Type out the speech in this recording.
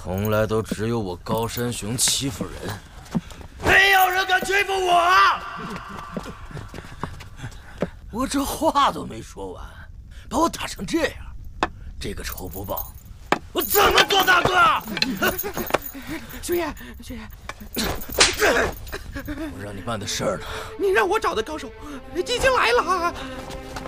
从来都只有我高山雄欺负人，没有人敢欺负我。我这话都没说完，把我打成这样，这个仇不报，我怎么做大哥？ 兄爷，兄爷， 我让你办的事儿呢？ 你让我找的高手已经来了。